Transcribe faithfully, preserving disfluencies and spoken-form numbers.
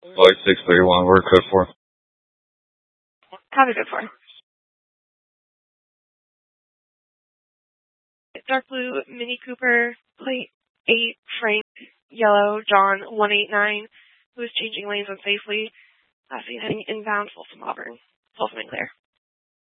Flight six thirty-one, we're code four. Copy code four. Dark blue Mini Cooper, plate eight, Frank, yellow, John one eight nine, who is changing lanes unsafely. Last seen heading inbound, Folsom Auburn. Folsom and clear.